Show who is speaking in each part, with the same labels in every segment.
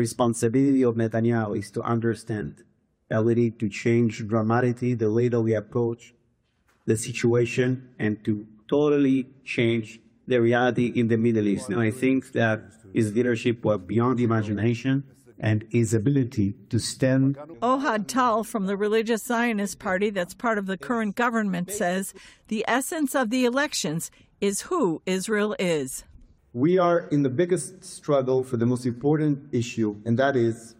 Speaker 1: Responsibility of Netanyahu is to understand ability to change dramatically the way that we approach the situation and to totally change the reality in the Middle East. And I think that his leadership was beyond imagination, and his ability to stand.
Speaker 2: Ohad Tal from the Religious Zionist Party that's part of the current government says the essence of the elections is who Israel is.
Speaker 3: We are in the biggest struggle for the most important issue, and that is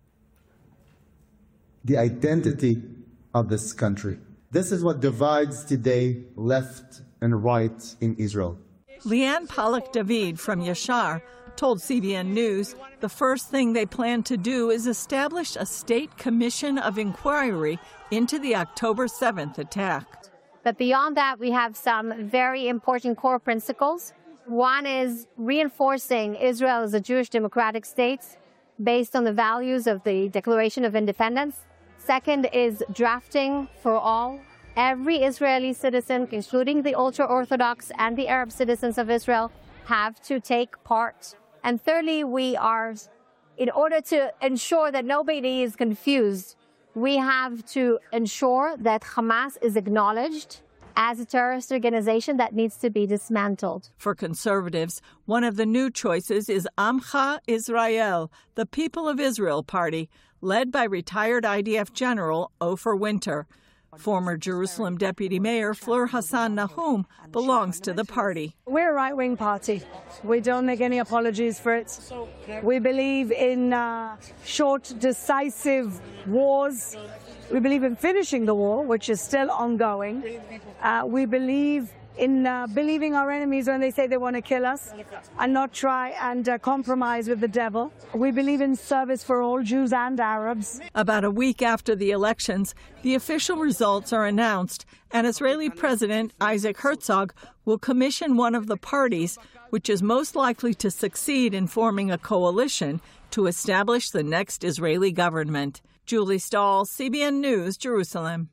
Speaker 3: the identity of this country. This is what divides today left and right in Israel.
Speaker 2: Leanne Pollock-David from Yashar told CBN News the first thing they plan to do is establish a state commission of inquiry into the October 7th attack.
Speaker 4: But beyond that, we have some very important core principles. One is reinforcing Israel as a Jewish democratic state based on the values of the Declaration of Independence. Second is drafting for all. Every Israeli citizen, including the ultra-Orthodox and the Arab citizens of Israel, have to take part. And thirdly, we are, in order to ensure that nobody is confused, we have to ensure that Hamas is acknowledged as a terrorist organization that needs to be dismantled.
Speaker 2: For conservatives, one of the new choices is Amcha Israel, the People of Israel Party, led by retired IDF General Ofer Winter. Former Jerusalem Deputy Mayor Fleur Hassan Nahum belongs to the party.
Speaker 5: We're a right-wing party. We don't make any apologies for it. We believe in short, decisive wars. We believe in finishing the war, which is still ongoing. We believe in believing our enemies when they say they want to kill us and not try and compromise with the devil. We believe in service for all Jews and Arabs.
Speaker 2: About a week after the elections, the official results are announced, and Israeli President Isaac Herzog will commission one of the parties, which is most likely to succeed in forming a coalition to establish the next Israeli government. Julie Stahl, CBN News, Jerusalem.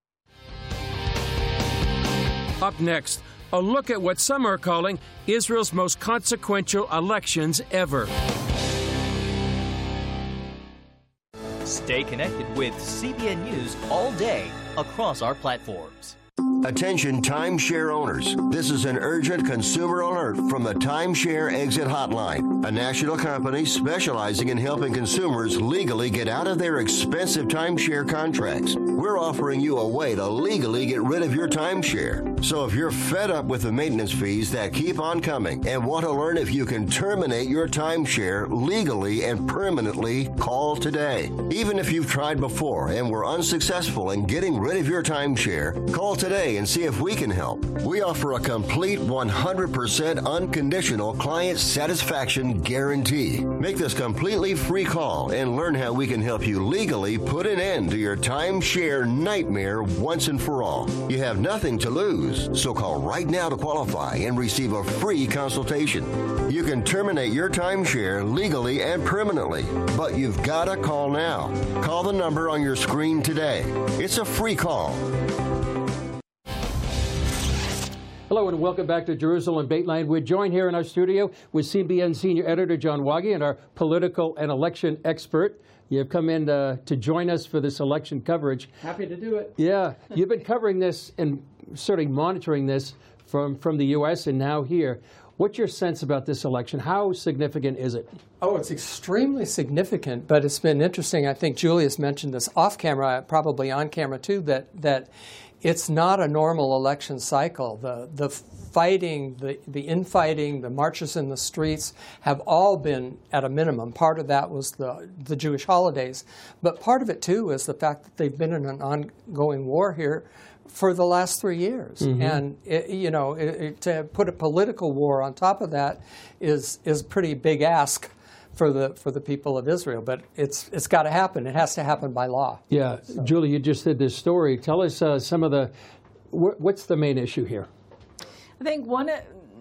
Speaker 6: Up next, a look at what some are calling Israel's most consequential elections ever.
Speaker 7: Stay connected with CBN News all day across our platforms.
Speaker 8: Attention timeshare owners. This is an urgent consumer alert from the Timeshare Exit Hotline, a national company specializing in helping consumers legally get out of their expensive timeshare contracts. We're offering you a way to legally get rid of your timeshare. So if you're fed up with the maintenance fees that keep on coming and want to learn if you can terminate your timeshare legally and permanently, call today. Even if you've tried before and were unsuccessful in getting rid of your timeshare, call today and see if we can help. We offer a complete 100% unconditional client satisfaction guarantee. Make this completely free call and learn how we can help you legally put an end to your timeshare nightmare once and for all. You have nothing to lose, so call right now to qualify and receive a free consultation. You can terminate your timeshare legally and permanently, but you've got to call now. Call the number on your screen today. It's a free call.
Speaker 9: Hello and welcome back to Jerusalem Dateline. We're joined here in our studio with CBN Senior Editor John Wagi and our political and election expert. You have come in to join us for this election coverage.
Speaker 10: Happy to do it.
Speaker 9: Yeah, you've been covering this and sort of monitoring this from the U.S. and now here. What's your sense about this election? How significant is it?
Speaker 10: Oh, it's extremely significant, but it's been interesting. I think Julius mentioned this off camera, probably on camera too, that it's not a normal election cycle. The fighting, the infighting, the marches in the streets have all been at a minimum. Part of that was the Jewish holidays. But part of it, too, is the fact that they've been in an ongoing war here for the last 3 years. Mm-hmm. And, to put a political war on top of that is a pretty big ask for the people of Israel, but it's got to happen. It has to happen by law.
Speaker 9: Yeah, so. Julie, you just did this story. Tell us some of what's the main issue here?
Speaker 2: I think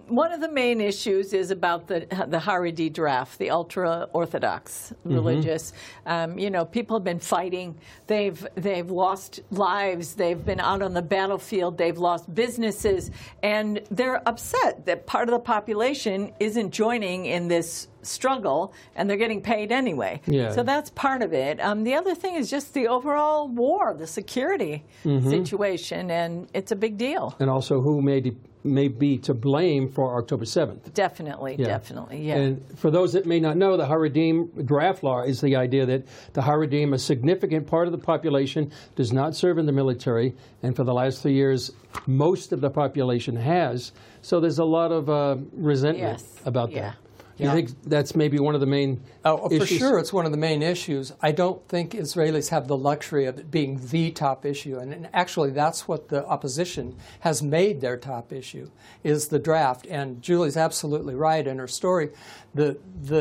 Speaker 2: One of the main issues is about the Haredi draft, the ultra-Orthodox religious. People have been fighting. They've lost lives. They've been out on the battlefield. They've lost businesses. And they're upset that part of the population isn't joining in this struggle, and they're getting paid anyway. Yeah. So that's part of it. The other thing is just the overall war, the security situation, and it's a big deal.
Speaker 9: And also who may be to blame for October 7th.
Speaker 2: Definitely.
Speaker 9: And for those that may not know, the Haredim draft law is the idea that the Haredim, a significant part of the population, does not serve in the military, and for the last 3 years, most of the population has. So there's a lot of resentment about that. You think that's maybe one of the main issues?
Speaker 10: For sure, it's one of the main issues. I don't think Israelis have the luxury of it being the top issue. And actually, that's what the opposition has made their top issue, is the draft. And Julie's absolutely right in her story. The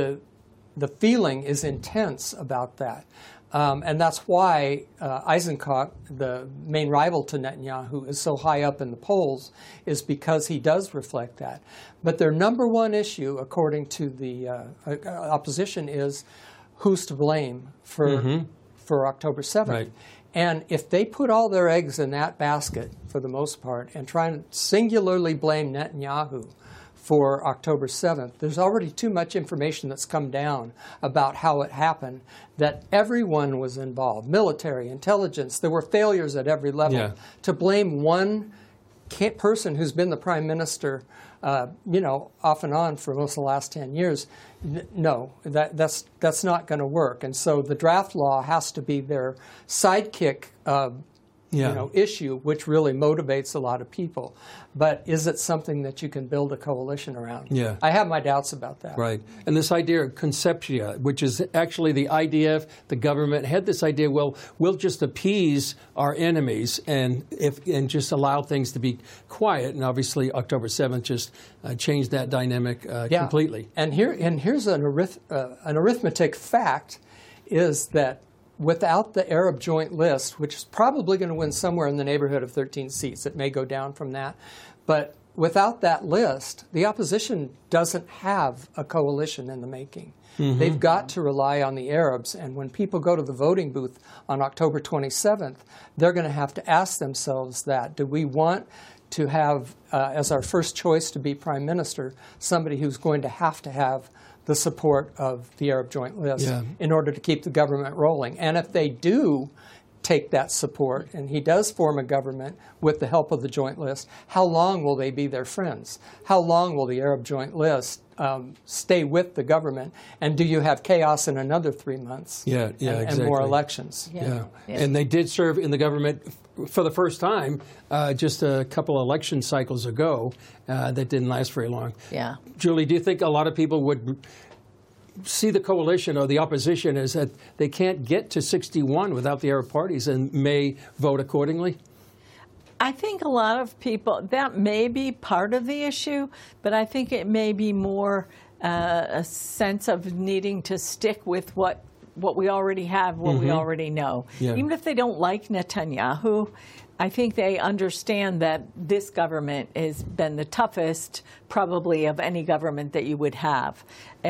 Speaker 10: feeling is intense about that. And that's why Eisenkot, the main rival to Netanyahu, is so high up in the polls, is because he does reflect that. But their number one issue, according to the opposition, is who's to blame for October 7th. Right. And if they put all their eggs in that basket, for the most part, and try and singularly blame Netanyahu for October 7th, there's already too much information that's come down about how it happened, that everyone was involved, military, intelligence. There were failures at every level. Yeah. To blame one person who's been the prime minister, off and on for most of the last 10 years, no, that's not going to work. And so the draft law has to be their sidekick issue, which really motivates a lot of people. But is it something that you can build a coalition around? Yeah. I have my doubts about that.
Speaker 9: Right. And this idea of conceptia, which is actually the IDF, the government, had this idea, well, we'll just appease our enemies and just allow things to be quiet. And obviously October 7th just changed that dynamic completely.
Speaker 10: And here's an arithmetic fact, is that without the Arab Joint List, which is probably going to win somewhere in the neighborhood of 13 seats, it may go down from that, but without that list, the opposition doesn't have a coalition in the making. They've got to rely on the Arabs, and when people go to the voting booth on October 27th, they're going to have to ask themselves that. Do we want to have, as our first choice to be prime minister, somebody who's going to have the support of the Arab Joint List in order to keep the government rolling? And if they do take that support, and he does form a government with the help of the Joint List, how long will they be their friends? How long will the Arab Joint List stay with the government? And do you have chaos in another 3 months?
Speaker 9: Exactly.
Speaker 10: And more elections?
Speaker 9: And they did serve in the government for the first time just a couple of election cycles ago. That didn't last very long.
Speaker 2: Yeah.
Speaker 9: Julie, do you think a lot of people would see the coalition or the opposition as that they can't get to 61 without the Arab parties and may vote accordingly?
Speaker 2: I think a lot of people, that may be part of the issue, but I think it may be more a sense of needing to stick with what we already have, what we already know. Yeah. Even if they don't like Netanyahu, I think they understand that this government has been the toughest, probably, of any government that you would have.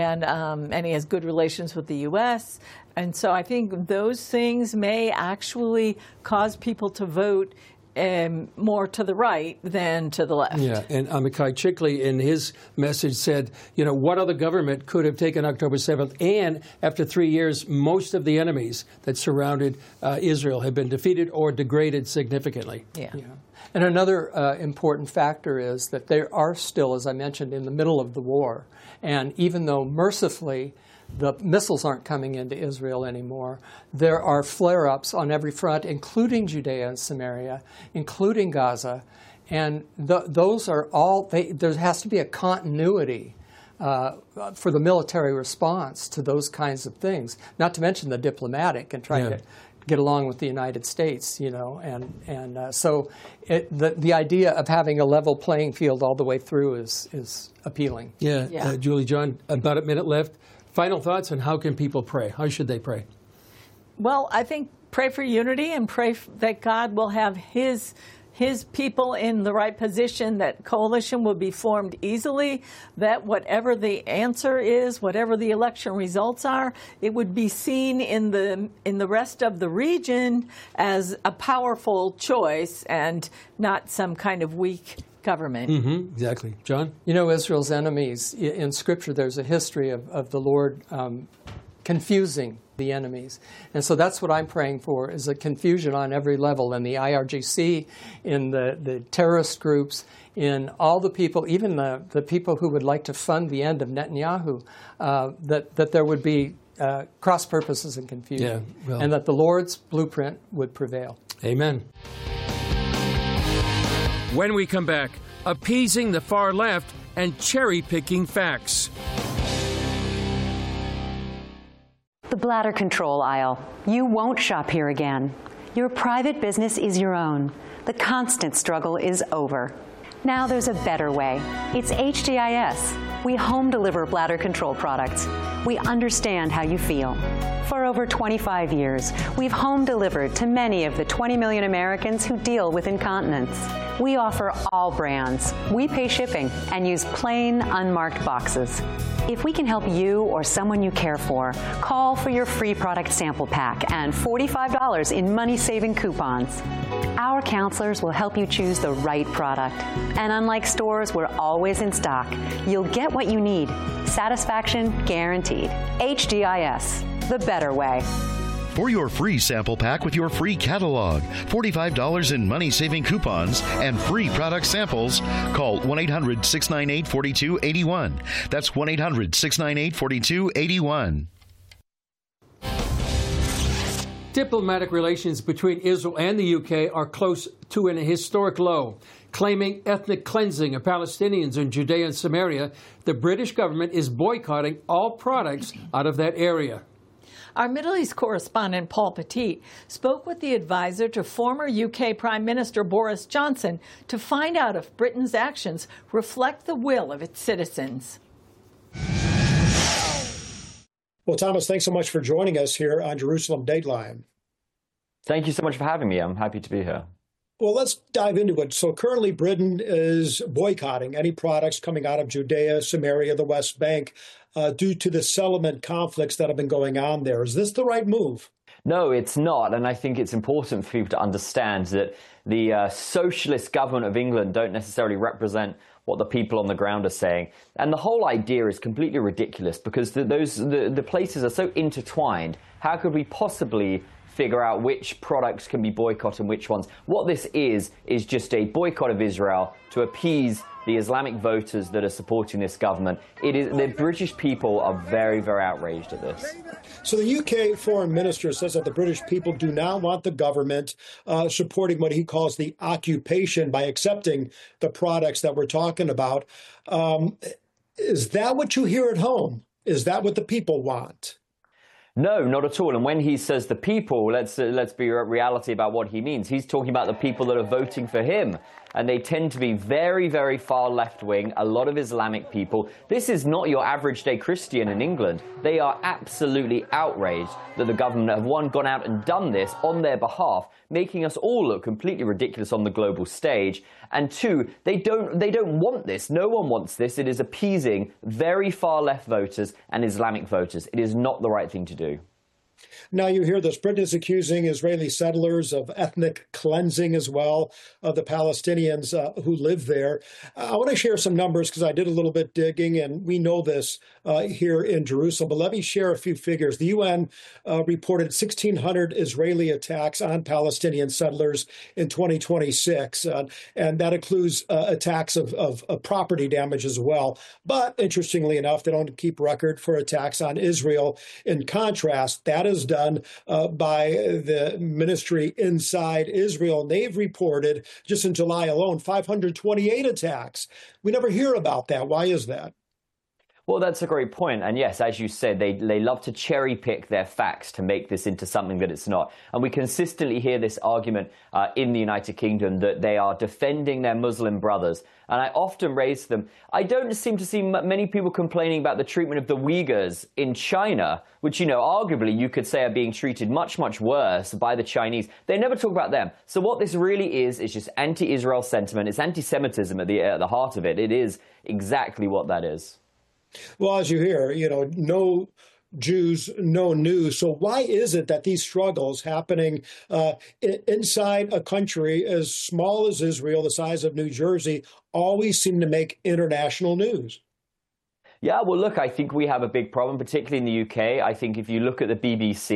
Speaker 2: And he has good relations with the U.S. And so I think those things may actually cause people to vote more to the right than to the left.
Speaker 9: Yeah, and Amichai Chikli in his message said, what other government could have taken October 7th? And after 3 years, most of the enemies that surrounded Israel have been defeated or degraded significantly.
Speaker 10: Yeah. And another important factor is that they are still, as I mentioned, in the middle of the war. And even though mercifully the missiles aren't coming into Israel anymore, there are flare-ups on every front, including Judea and Samaria, including Gaza. And those are all, there has to be a continuity for the military response to those kinds of things, not to mention the diplomatic and trying to get along with the United States, so the idea of having a level playing field all the way through is appealing.
Speaker 9: Julie, John, about a minute left. Final thoughts on how can people pray? How should they pray?
Speaker 2: Well, I think pray for unity and pray that God will have His his people in the right position, that coalition will be formed easily, that whatever the answer is, whatever the election results are, it would be seen in the rest of the region as a powerful choice and not some kind of weak government.
Speaker 9: Exactly. John?
Speaker 10: You know, Israel's enemies, in Scripture, there's a history of the Lord confusing the enemies. And so that's what I'm praying for, is a confusion on every level, in the IRGC, in the terrorist groups, in all the people, even the people who would like to fund the end of Netanyahu, that there would be cross purposes and confusion, and that the Lord's blueprint would prevail.
Speaker 9: Amen.
Speaker 6: When we come back, appeasing the far left and cherry-picking facts.
Speaker 11: The bladder control aisle. You won't shop here again. Your private business is your own. The constant struggle is over. Now there's a better way. It's HDIS. We home deliver bladder control products. We understand how you feel. For over 25 years, we've home delivered to many of the 20 million Americans who deal with incontinence. We offer all brands. We pay shipping and use plain, unmarked boxes. If we can help you or someone you care for, call for your free product sample pack and $45 in money-saving coupons. Our counselors will help you choose the right product. And unlike stores, we're always in stock. You'll get what you need. Satisfaction guaranteed. HDIS, the better way.
Speaker 12: For your free sample pack with your free catalog, $45 in money-saving coupons, and free product samples, call 1-800-698-4281. That's 1-800-698-4281.
Speaker 9: Diplomatic relations between Israel and the UK are close to an historic low. Claiming ethnic cleansing of Palestinians in Judea and Samaria, the British government is boycotting all products out of that area.
Speaker 2: Our Middle East correspondent Paul Petit spoke with the advisor to former UK Prime Minister Boris Johnson to find out if Britain's actions reflect the will of its citizens.
Speaker 13: Well, Thomas, thanks so much for joining us here on Jerusalem Dateline.
Speaker 14: Thank you so much for having me. I'm happy to be here.
Speaker 13: Well, let's dive into it. So currently, Britain is boycotting any products coming out of Judea, Samaria, the West Bank, due to the settlement conflicts that have been going on there. Is this the right move?
Speaker 14: No, it's not. And I think it's important for people to understand that the socialist government of England don't necessarily represent what the people on the ground are saying. And the whole idea is completely ridiculous because the places are so intertwined. How could we possibly figure out which products can be boycotted and which ones? What this is just a boycott of Israel to appease the Islamic voters that are supporting this government. The British people are very, very outraged at this.
Speaker 13: So the UK foreign minister says that the British people do not want the government supporting what he calls the occupation by accepting the products that we're talking about. Is that what you hear at home? Is that what the people want?
Speaker 14: No, not at all. And when he says the people, let's be reality about what he means. He's talking about the people that are voting for him. And they tend to be very, very far left-wing, a lot of Islamic people. This is not your average-day Christian in England. They are absolutely outraged that the government have, one, gone out and done this on their behalf, making us all look completely ridiculous on the global stage. And two, they don't want this. No one wants this. It is appeasing very far-left voters and Islamic voters. It is not the right thing to do.
Speaker 13: Now you hear this. Britain is accusing Israeli settlers of ethnic cleansing as well of the Palestinians who live there. I want to share some numbers because I did a little bit digging, and we know this here in Jerusalem. But let me share a few figures. The UN reported 1,600 Israeli attacks on Palestinian settlers in 2026, and that includes attacks of property damage as well. But interestingly enough, they don't keep record for attacks on Israel. In contrast, that is done by the ministry inside Israel. And they've reported just in July alone 528 attacks. We never hear about that. Why is that?
Speaker 14: Well, that's a great point. And yes, as you said, they love to cherry pick their facts to make this into something that it's not. And we consistently hear this argument in the United Kingdom that they are defending their Muslim brothers. And I often raise them. I don't seem to see many people complaining about the treatment of the Uyghurs in China, which, you know, arguably you could say are being treated much, much worse by the Chinese. They never talk about them. So what this really is just anti-Israel sentiment. It's anti-Semitism at the heart of it. It is exactly what that is.
Speaker 13: Well, as you hear, you know, no Jews, no news. So why is it that these struggles happening inside a country as small as Israel, the size of New Jersey, always seem to make international news?
Speaker 14: Yeah, well, look, I think we have a big problem, particularly in the UK. I think if you look at the BBC,